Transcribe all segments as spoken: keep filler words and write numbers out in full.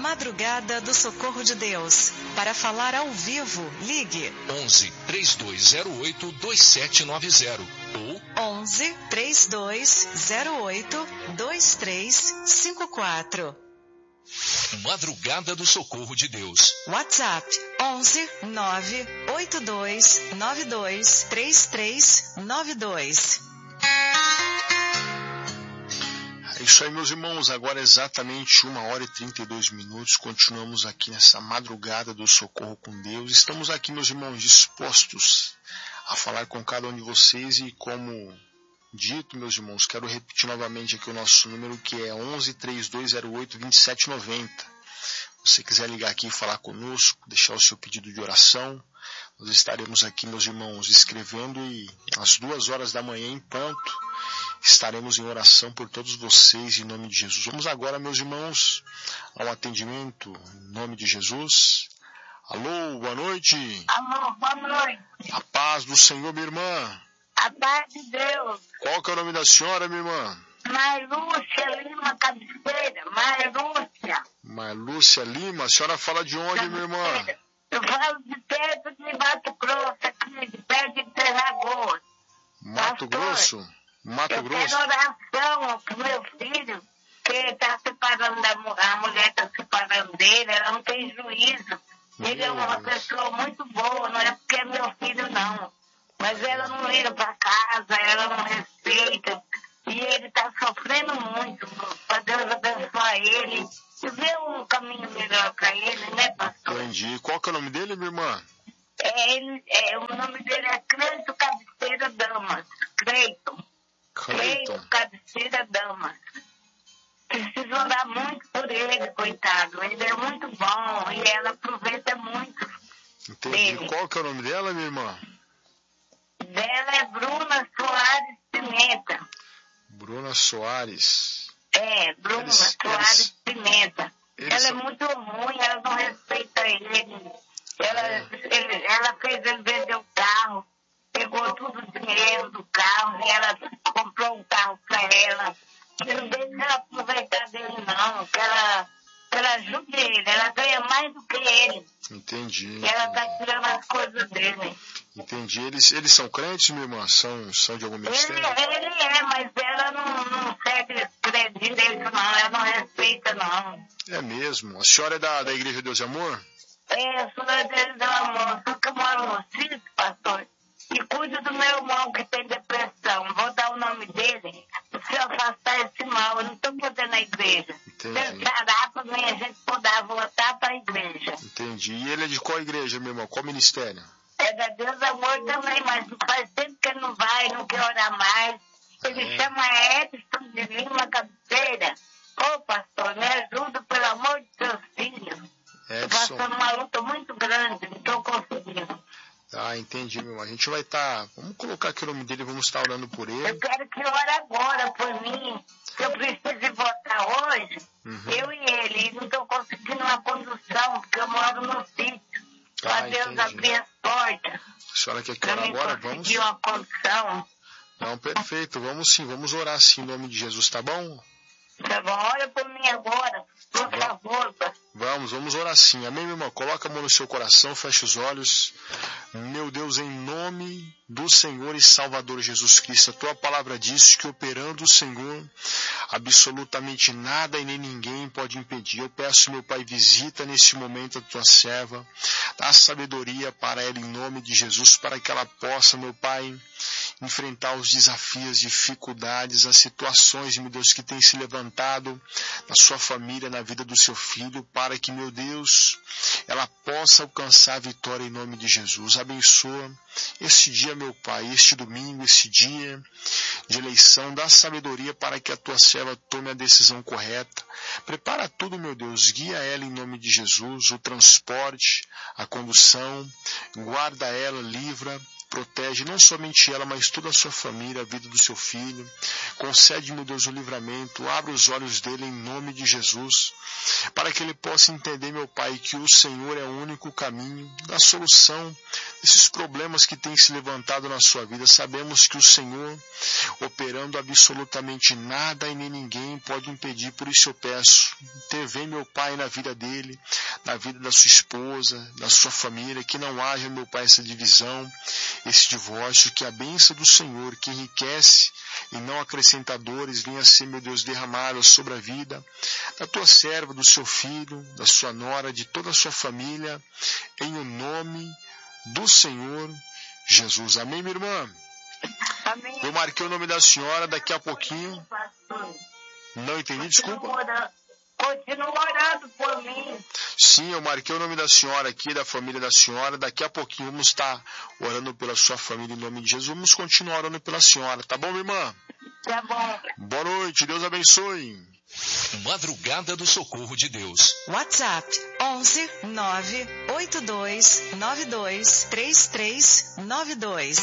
Madrugada do Socorro de Deus. Para falar ao vivo, ligue onze, três dois zero oito, dois sete nove zero ou onze, três dois zero oito, dois três cinco quatro. Madrugada do Socorro de Deus. WhatsApp onze, nove oito dois nove dois três três nove dois. É isso aí, meus irmãos. Agora é exatamente uma hora e trinta e dois minutos. Continuamos aqui nessa madrugada do Socorro com Deus. Estamos aqui, meus irmãos, dispostos a falar com cada um de vocês. E como dito, meus irmãos, quero repetir novamente aqui o nosso número, que é onze, três dois zero oito, dois sete nove zero. Se você quiser ligar aqui e falar conosco, deixar o seu pedido de oração, nós estaremos aqui, meus irmãos, escrevendo, e às duas horas da manhã em ponto estaremos em oração por todos vocês em nome de Jesus. Vamos agora, meus irmãos, ao atendimento em nome de Jesus. Alô, boa noite. Alô, boa noite. A paz do Senhor, minha irmã. A paz de Deus. Qual que é o nome da senhora, minha irmã? Marlúcia Lima Cabeceira. Marlúcia. Marlúcia Lima. A senhora fala de onde, Cabeceira. minha irmã? Eu falo de perto de Mato Grosso, aqui, de perto de Terragoas. Mato Grosso? Mato eu Grosso? quero oração pro meu filho, que está separando da mu- a mulher está separando dele, ela não tem juízo. Ele é uma pessoa muito boa, não é porque é meu filho, não. Mas ela não liga para casa, ela não respeita. E ele está sofrendo muito, para Deus abençoar ele e ver um caminho melhor para ele, né, pastor? Entendi. Qual que é o nome dele, minha irmã? É, ele, é, o nome dele é Cleito Cabeceira Damas. Cleiton. Cleiton. Cleito Cabeceira Damas. Preciso orar muito por ele, coitado. Ele é muito bom e ela aproveita muito Entendi. dele. Qual que é o nome dela, minha irmã? Dela é Bruna Soares Pimenta. Bruna Soares. É, Bruna Eles- Soares eles- Pimenta. eles Ela são- é muito ruim, ela não respeita ele. Ela, É. ele- ela fez ele vender o carro, pegou todo o dinheiro do carro e ela comprou um carro para ela. E não deixa ela aproveitar dele, não. Que ela, que ela ajude ele, ela ganha mais do que ele. Entendi. E ela está Entendi. tirando as coisas dele. Entendi. Eles, eles são crentes, minha irmã? São, são de algum Ele, ministério? ele é, mas ela não, não segue direito, não. Ela não respeita, não. É mesmo. A senhora é da, da Igreja Deus e Amor? É, eu sou da Igreja do Amor, só que eu moro no sítio, pastor, e cuido do meu irmão que tem depressão. Vou dar o nome dele, para se afastar esse mal. Eu não estou podendo a igreja. Entendi. Se ele parar para mim, a gente poder voltar para a igreja. Entendi. E ele é de qual igreja, meu irmão? Qual ministério? É da Deus Amor também, mas faz tempo que ele não vai, não quer orar mais. Ele É. chama Edson de Lima Cabeceira. Ô, pastor, me ajuda, pelo amor de seus filhos. Estou Edson. passando uma luta muito grande, não estou conseguindo. Ah, entendi, meu irmão. A gente vai estar... Vamos colocar aqui o nome dele, vamos estar orando por Eu ele. quero que ore agora por mim, que eu preciso de votar hoje, Uhum. eu e ele, e não estou conseguindo uma condução, porque eu moro no sítio. Ah, Para Deus entendi. abrir as portas, A senhora quer que para ore mim agora? Vamos? conseguir uma condução. Não, perfeito. Vamos sim, vamos orar sim em nome de Jesus, tá bom? Tá bom? Olha por mim agora, por Tá. favor, pastor. Vamos, vamos orar sim. Amém, meu irmão? Coloca a mão no seu coração, fecha os olhos. Meu Deus, em nome do Senhor e Salvador Jesus Cristo, a tua palavra diz que operando o Senhor, absolutamente nada e nem ninguém pode impedir. Eu peço, meu Pai, visita nesse momento a tua serva, dá sabedoria para ela em nome de Jesus, para que ela possa, meu Pai, enfrentar os desafios, dificuldades, as situações, meu Deus, que tem se levantado na sua família, na vida do seu filho, para que, meu Deus, ela possa alcançar a vitória em nome de Jesus. Abençoa este dia, meu Pai, este domingo, este dia de eleição, dá sabedoria para que a tua serva tome a decisão correta. Prepara tudo, meu Deus, guia ela em nome de Jesus, o transporte, a condução, guarda ela, livra, protege não somente ela, mas toda a sua família, a vida do seu filho. Concede, meu Deus, o livramento, abre os olhos dele em nome de Jesus. para que ele possa entender, meu Pai, que o Senhor é o único caminho da solução desses problemas que têm se levantado na sua vida. Sabemos que o Senhor, operando absolutamente nada e nem ninguém, pode impedir. Por isso eu peço, intervém, meu Pai, na vida dele, na vida da sua esposa, da sua família, que não haja, meu Pai, essa divisão, esse divórcio, que a bênção do Senhor, que enriquece e não acrescentadores, venha ser, meu Deus, derramada sobre a vida da tua serva, do seu filho, da sua nora, de toda a sua família, em o nome do Senhor Jesus. Amém, minha irmã? Amém. Eu marquei o nome da senhora, daqui a pouquinho. Não entendi, desculpa. Continua orando por mim. Sim, eu marquei o nome da senhora aqui, da família da senhora. Daqui a pouquinho vamos estar orando pela sua família em nome de Jesus. Vamos continuar orando pela senhora, tá bom, minha irmã? Tá bom. Boa noite, Deus abençoe. Madrugada do Socorro de Deus. WhatsApp onze nove oito dois nove dois três três nove dois.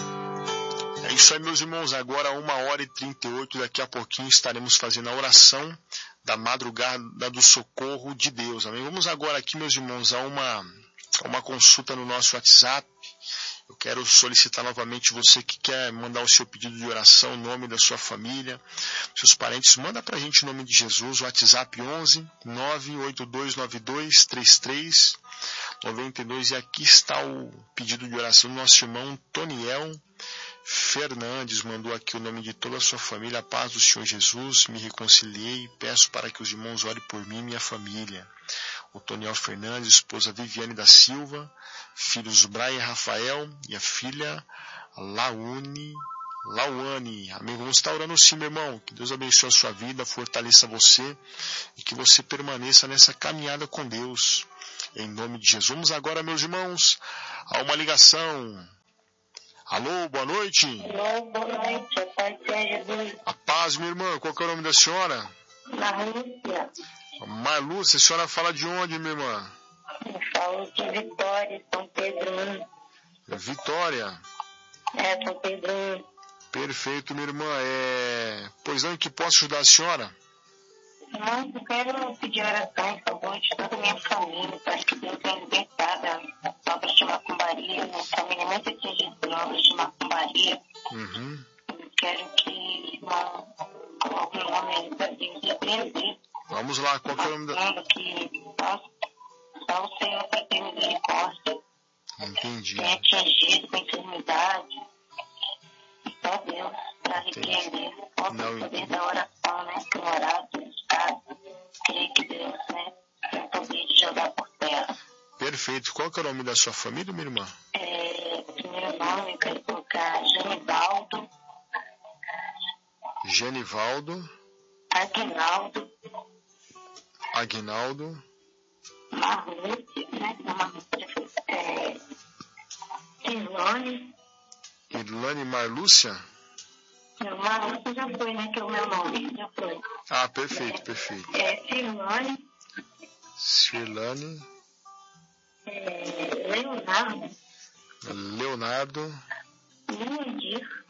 É isso aí, meus irmãos. Agora, uma hora e trinta e oito, daqui a pouquinho estaremos fazendo a oração da madrugada do socorro de Deus. Amém? Vamos agora aqui, meus irmãos, a uma, a uma consulta no nosso WhatsApp. Eu quero solicitar novamente você que quer mandar o seu pedido de oração, o nome da sua família, seus parentes, manda pra gente o nome de Jesus, o WhatsApp onze nove oito dois nove dois três três nove dois. E aqui está o pedido de oração do nosso irmão Toniel Fernandes, mandou aqui o nome de toda a sua família. A paz do Senhor Jesus, me reconciliei, peço para que os irmãos orem por mim e minha família. O Toniel Fernandes, esposa Viviane da Silva, filhos Brian e Rafael e a filha Laune, Lauane. Amém? Vamos estar orando sim, meu irmão. Que Deus abençoe a sua vida, fortaleça você e que você permaneça nessa caminhada com Deus. Em nome de Jesus. Vamos agora, meus irmãos, a uma ligação. Alô, boa noite. Alô, boa noite. A paz de Jesus. A paz, minha irmã. Qual que é o nome da senhora? Marlúcia. Marlúcia. A senhora fala de onde, minha irmã? Eu falo de Vitória, São Pedro. Vitória. É, São Pedro. Perfeito, minha irmã. É... Pois não, que posso ajudar a senhora? Não, eu quero pedir oração, por favor, de toda a minha família, para que Deus venha libertar da obra de macumbaria. Minha família é muito atingida por obras de macumbaria. Uhum. Eu quero que não coloque o nome para Deus repreender. Vamos lá, qual que é o nome da... Que só, só o Senhor para ter misericórdia. Entendi. É atingido com enfermidade. Só Deus para repreender. Só o poder da oração, né? Que o orado, o Estado, creio que Deus, né? Tem o poder de jogar por terra. Perfeito. Qual que é o nome da sua família, minha irmã? É, primeiro nome, eu quero colocar Genivaldo. Genivaldo. Aguinaldo. Aguinaldo. Marlúcia, né? Marlúcia. É, Irlane. Irlane Marlúcia? Meu Marlúcia já foi, né? Que é o meu nome, já foi. Ah, perfeito, perfeito. É, Cirlane. Cirlane. É, Leonardo. Leonardo. Liandir.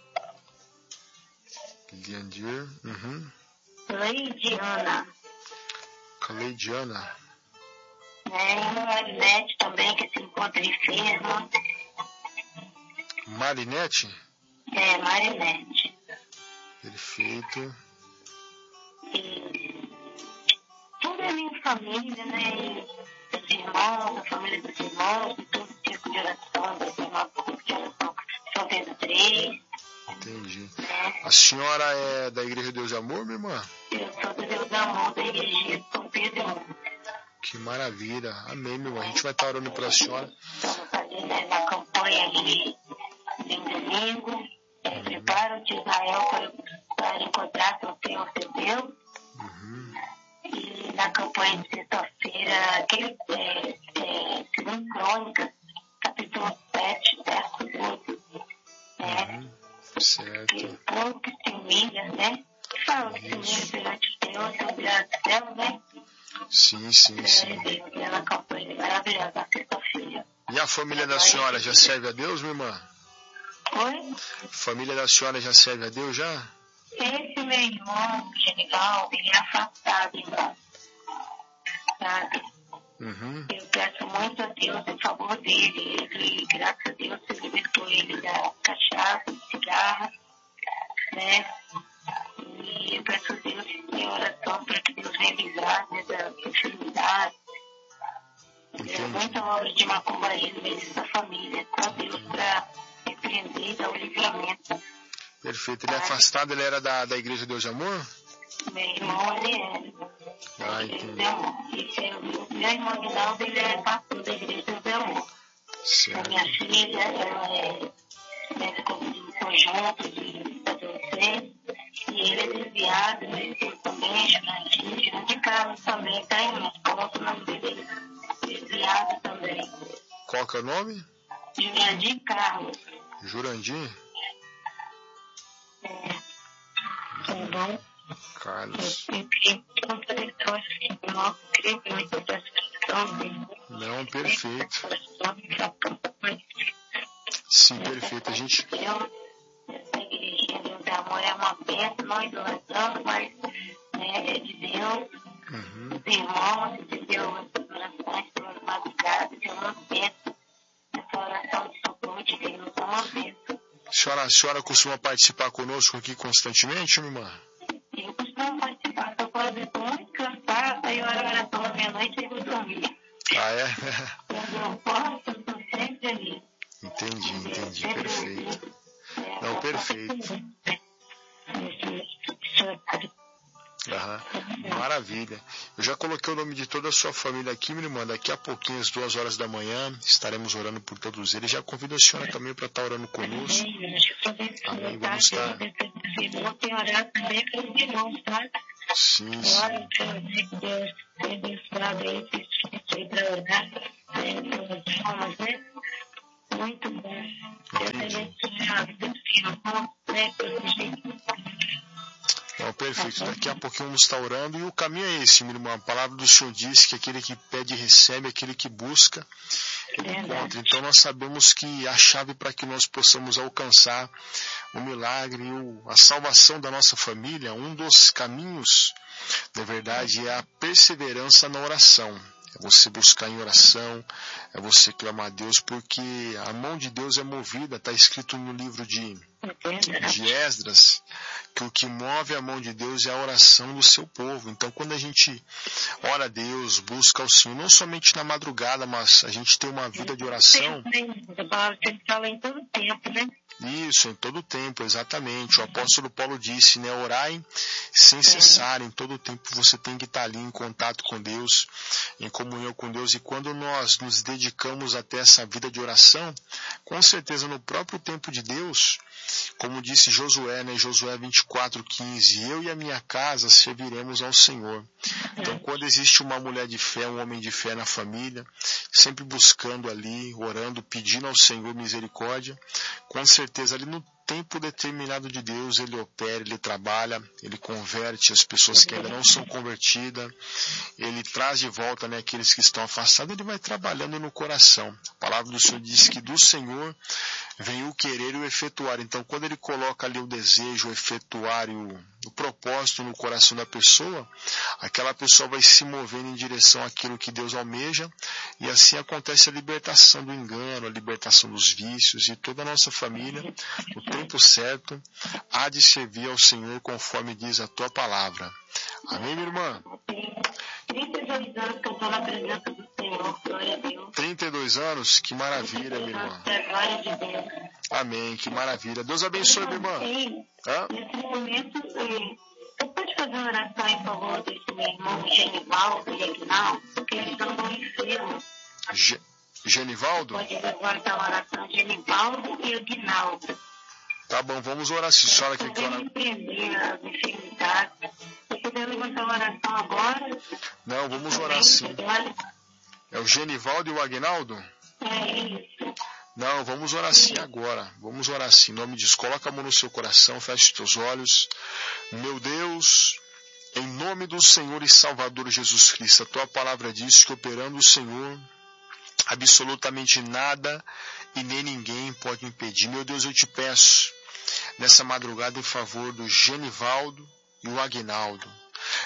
Liandir. Uhum. Leidiana. Cleidiana. É, e Marinete também, que se encontra enferma. Marinete? É, Marinete. Perfeito. E toda a minha família, né? E os irmãos, a família dos irmãos, e todo tipo de oração, dos irmãos, tipo de oração, São Pedro três. Entendi. Né? A senhora é da Igreja Deus de Amor, minha irmã? Eu sou do Deus do Amor da Igreja de São Pedro. Que maravilha. Amém, meu irmão. A gente vai estar orando pela senhora. Estamos fazendo essa campanha ali de domingo. É, prepara-te, Israel, para, para encontrar com o Senhor teu Deus. Uhum. E na campanha de sexta-feira, aquele é, é, segundo Crônicas, capítulo sete, verso oito, né? Uhum. Certo. Que o povo que se humilha, né? Que fala que se humilha perante o Senhor, seu grato do céu, né? Sim, sim, sim. É uma campanha maravilhosa na sexta-feira. E a família da senhora já serve a Deus, minha irmã? Oi? A família da senhora já serve a Deus, já? Esse meu irmão, Genival, ele é afastado, irmão. sabe? Uhum. Eu peço muito a Deus em favor dele. Ele, graças a Deus, se libertou ele da cachaça, do cigarro, né? E eu peço a Deus em oração para que Deus realizar essa enfermidade. É muita obra de macumbaria no meio dessa família. Só Deus para repreender e dar o livramento. Perfeito. Ele é afastado, ele era da, da Igreja Deus de Amor? Meu irmão, ele é. Ah, entendi. Esse é o meu, meu irmão Aguinaldo, ele é pastor da Igreja Deus de Amor. Certo. A minha filha, ela é médica de conjunto, de adolescente. E ele é desviado, ele também, Jurandir, de Carlos também, está em uns pontos, o nome dele é desviado também. Qual que é o nome? Jurandir Carlos. Jurandir? É. Tá bom? Carlos. Eu queria contraditório, assim, eu não creio muito nessa questão dele. Não, perfeito. Sim, perfeito. A gente... Essa igrejinha Deus de Amor é uma bênção, nós oramos, mas né, é de Deus. Uhum. Os irmãos, entendeu? Essas orações pelas madrugadas, é uma bênção. Essa oração de socorro de Deus é uma bênção. A senhora, a senhora costuma participar conosco aqui constantemente, minha irmã? Eu costumo participar, só quando eu estou muito cansada, aí eu oro a oração da meia-noite e vou dormir. Ah, é? Quando eu posso, eu estou sempre ali. Entendi, entendi. Perfeito. Não, perfeito. Aham. Maravilha. Eu já coloquei o nome de toda a sua família aqui, minha irmã. Daqui a pouquinho, às duas horas da manhã, estaremos orando por todos eles. Já convido a senhora também para estar orando conosco. Amém. Vamos estar. Vou ter orado também pelos irmãos, tá? Sim, sim. Ora, que Deus tenha abençoado aí, vocês para orar, pelas almas, né? Muito bom. Deus abençoe, Deus te amou, né? Não, perfeito. Daqui a pouquinho vamos estar orando. E o caminho é esse, minha irmã. A palavra do Senhor diz que aquele que pede recebe, aquele que busca encontra. Então nós sabemos que a chave para que nós possamos alcançar o milagre, a salvação da nossa família, um dos caminhos, na verdade, é a perseverança na oração. É você buscar em oração, é você clamar a Deus, porque a mão de Deus é movida, está escrito no livro de, de Esdras, que o que move a mão de Deus é a oração do seu povo. Então, quando a gente ora a Deus, busca o Senhor, não somente na madrugada, mas a gente tem uma vida de oração. A palavra que fala em todo tempo, né? Isso, em todo tempo, exatamente. O apóstolo Paulo disse, né? Orai sem cessar, em todo tempo você tem que estar ali em contato com Deus, em comunhão com Deus. E quando nós nos dedicamos até essa vida de oração, com certeza no próprio tempo de Deus, como disse Josué, né? Josué vinte e quatro, quinze, eu e a minha casa serviremos ao Senhor. Então, quando existe uma mulher de fé, um homem de fé na família, sempre buscando ali, orando, pedindo ao Senhor misericórdia, com certeza ali no tempo determinado de Deus, ele opera, ele trabalha, ele converte as pessoas que ainda não são convertidas, ele traz de volta, né, aqueles que estão afastados, ele vai trabalhando no coração. A palavra do Senhor diz que do Senhor vem o querer e o efetuar. Então, quando ele coloca ali o desejo, o efetuar e o, o propósito no coração da pessoa, aquela pessoa vai se movendo em direção àquilo que Deus almeja, e assim acontece a libertação do engano, a libertação dos vícios, e toda a nossa família, no tempo certo, há de servir ao Senhor conforme diz a tua palavra. Amém, minha irmã? trinta e dois anos que eu estou na presença do Senhor, glória a Deus. trinta e dois anos, que maravilha, minha irmã. Glória de Deus. Amém, que maravilha. Deus abençoe, minha irmã. Sim, Hã? nesse momento, eh, você pode fazer uma oração em favor desse meu irmão Genivaldo e Aguinaldo, porque eles estão no enfermo. Ge- Genivaldo? Pode levantar uma oração Genivaldo e Aguinaldo. Tá bom, vamos orar. Se a senhora quer que Poder ora... repreender as enfermidades. Se puder levantar uma oração agora. Não, vamos orar sim. Olha, É o Genivaldo e o Aguinaldo? é isso. Não, vamos orar sim agora. Vamos orar sim. Em nome de Deus, coloca a mão no seu coração, feche os teus olhos. Meu Deus, em nome do Senhor e Salvador Jesus Cristo, a tua palavra diz que operando o Senhor, absolutamente nada e nem ninguém pode impedir. Meu Deus, eu te peço, nessa madrugada, em favor do Genivaldo e o Aguinaldo.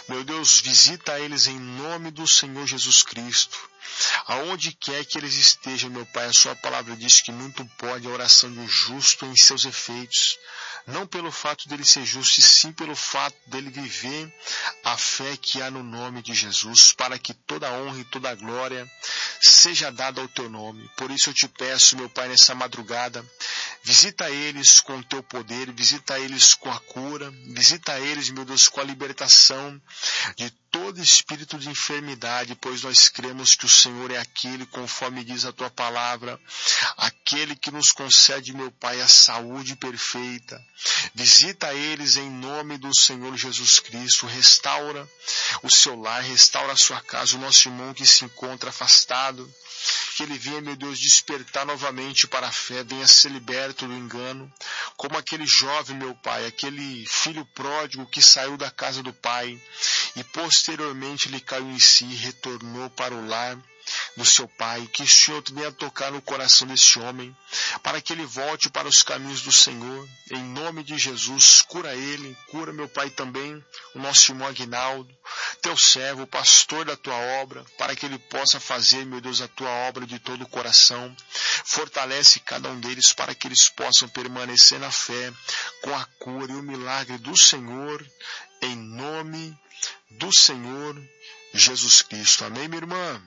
Meu Deus, visita eles em nome do Senhor Jesus Cristo. Aonde quer que eles estejam, meu Pai, a sua palavra diz que muito pode a oração de um justo em seus efeitos. Não pelo fato dele ser justo, e sim pelo fato dele viver a fé que há no nome de Jesus, para que toda a honra e toda a glória seja dada ao teu nome. Por isso eu te peço, meu Pai, nessa madrugada, visita eles com o teu poder, visita eles com a cura, visita eles, meu Deus, com a libertação de todo espírito de enfermidade, pois nós cremos que o Senhor é aquele, conforme diz a tua palavra, aquele que nos concede, meu Pai, a saúde perfeita. Visita eles em nome do Senhor Jesus Cristo, restaura o seu lar, restaura a sua casa, o nosso irmão que se encontra afastado, que ele venha, meu Deus, despertar novamente para a fé, venha ser liberto do engano, como aquele jovem, meu Pai, aquele filho pródigo que saiu da casa do pai e posteriormente ele caiu em si e retornou para o lar do seu pai. Que o Senhor venha tocar no coração desse homem, para que ele volte para os caminhos do Senhor, em nome de Jesus. Cura ele, cura, meu Pai, também o nosso irmão Aguinaldo, teu servo, pastor da tua obra, para que ele possa fazer, meu Deus, a tua obra de todo o coração. Fortalece cada um deles para que eles possam permanecer na fé, com a cura e o milagre do Senhor, em nome do Senhor Jesus Cristo. Amém, minha irmã?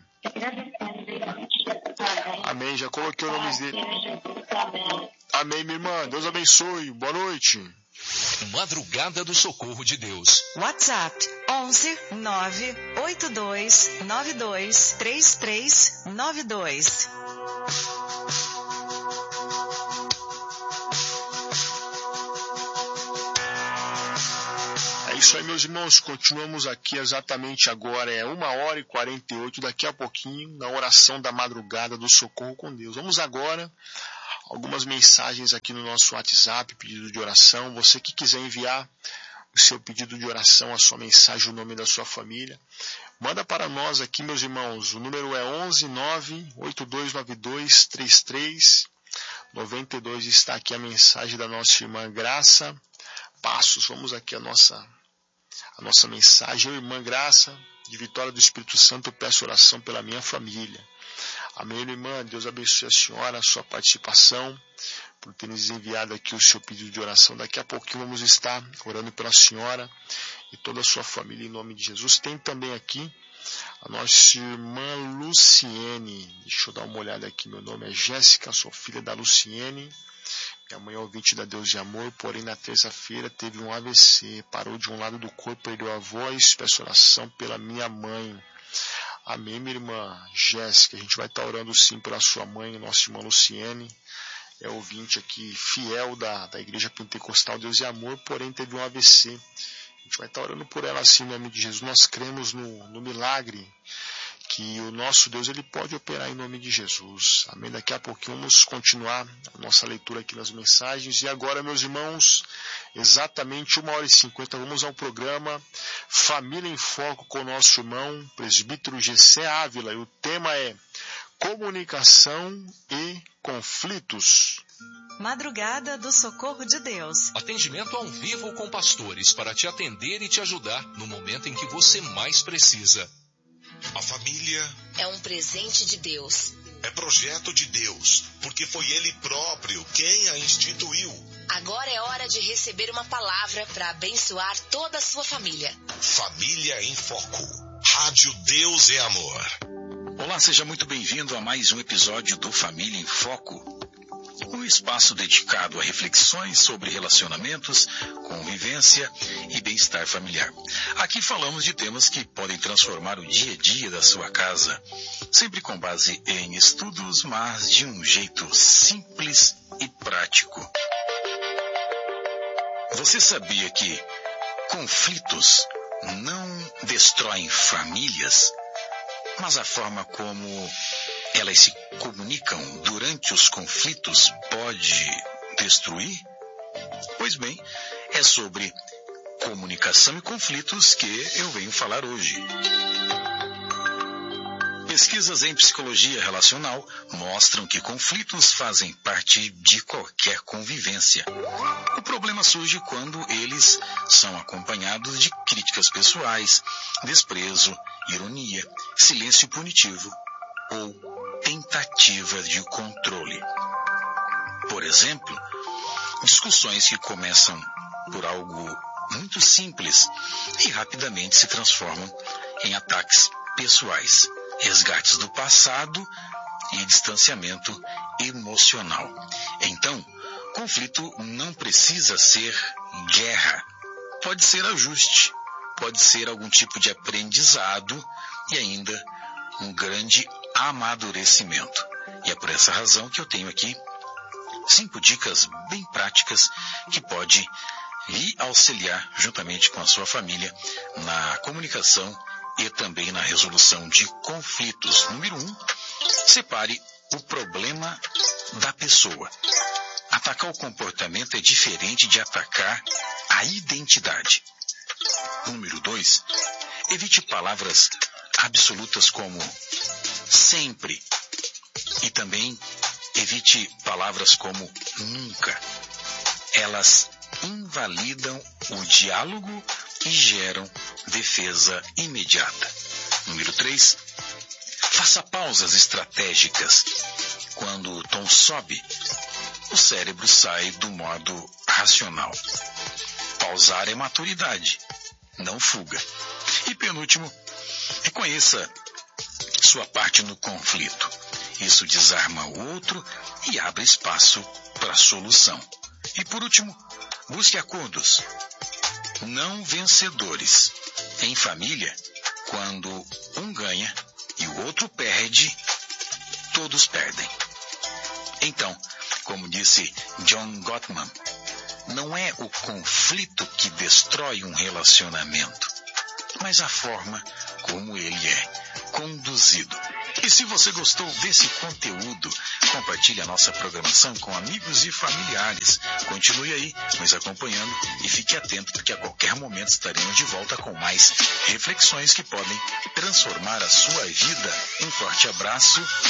Amém, já coloquei o nome dele. Amém, minha irmã, Deus abençoe, boa noite. Madrugada do Socorro de Deus. WhatsApp onze nove oito dois nove dois três três nove dois. É isso aí, meus irmãos, continuamos aqui exatamente agora, é uma hora e quarenta e oito, daqui a pouquinho, na oração da madrugada do Socorro com Deus. Vamos agora, algumas mensagens aqui no nosso WhatsApp, pedido de oração. Você que quiser enviar o seu pedido de oração, a sua mensagem, o nome da sua família, manda para nós aqui, meus irmãos. O número é onze nove oito dois nove dois três três nove dois. Está aqui a mensagem da nossa irmã Graça Passos. Vamos aqui a nossa, a nossa mensagem. Eu, irmã Graça, de Vitória do Espírito Santo, eu peço oração pela minha família. Amém, irmã. Deus abençoe a senhora, a sua participação, por ter nos enviado aqui o seu pedido de oração. Daqui a pouquinho vamos estar orando pela senhora e toda a sua família, em nome de Jesus. Tem também aqui a nossa irmã Luciene. Deixa eu dar uma olhada aqui. Meu nome é Jéssica, sou filha da Luciene. Minha mãe é ouvinte da Deus de Amor, porém na terça-feira teve um A V C, parou de um lado do corpo, perdeu a voz. Peço oração pela minha mãe. Amém, minha irmã Jéssica. A gente vai estar orando sim pela sua mãe, nossa irmã Luciene. É ouvinte aqui, fiel da, da Igreja Pentecostal Deus e Amor, porém teve um A V C. A gente vai estar orando por ela assim, em nome de Jesus. Nós cremos no, no milagre que o nosso Deus ele pode operar em nome de Jesus. Amém? Daqui a pouquinho vamos continuar a nossa leitura aqui nas mensagens. E agora, meus irmãos, exatamente uma hora e cinquenta, vamos ao programa Família em Foco com o nosso irmão, presbítero Gessé Ávila. E o tema é comunicação e conflitos. Madrugada do Socorro de Deus. Atendimento ao vivo com pastores para te atender e te ajudar no momento em que você mais precisa. A família é um presente de Deus. É projeto de Deus, porque foi Ele próprio quem a instituiu. Agora é hora de receber uma palavra para abençoar toda a sua família. Família em Foco. Rádio Deus é Amor. Olá, seja muito bem-vindo a mais um episódio do Família em Foco. Um espaço dedicado a reflexões sobre relacionamentos, convivência e bem-estar familiar. Aqui falamos de temas que podem transformar o dia a dia da sua casa, sempre com base em estudos, mas de um jeito simples e prático. Você sabia que conflitos não destroem famílias, mas a forma como elas se comunicam durante os conflitos pode destruir? Pois bem, é sobre comunicação e conflitos que eu venho falar hoje. Pesquisas em psicologia relacional mostram que conflitos fazem parte de qualquer convivência. O problema surge quando eles são acompanhados de críticas pessoais, desprezo, ironia, silêncio punitivo ou tentativa de controle. Por exemplo, discussões que começam por algo muito simples e rapidamente se transformam em ataques pessoais, resgates do passado e distanciamento emocional. Então, conflito não precisa ser guerra. Pode ser ajuste, pode ser algum tipo de aprendizado e ainda um grande amadurecimento. E é por essa razão que eu tenho aqui cinco dicas bem práticas que pode lhe auxiliar juntamente com a sua família na comunicação e também na resolução de conflitos. Número um, separe o problema da pessoa. Atacar o comportamento é diferente de atacar a identidade. Número dois, evite palavras absolutas como sempre e também evite palavras como nunca. Elas invalidam o diálogo e geram defesa imediata. Número três, faça pausas estratégicas. Quando o tom sobe, o cérebro sai do modo racional. Pausar é maturidade, não fuga. E penúltimo, reconheça sua parte no conflito. Isso desarma o outro e abre espaço para a solução. E por último, busque acordos, não vencedores. Em família, quando um ganha e o outro perde, todos perdem. Então, como disse John Gottman, não é o conflito que destrói um relacionamento, mas a forma como ele é conduzido. E se você gostou desse conteúdo, compartilhe a nossa programação com amigos e familiares. Continue aí nos acompanhando e fique atento, porque a qualquer momento estaremos de volta com mais reflexões que podem transformar a sua vida. Um forte abraço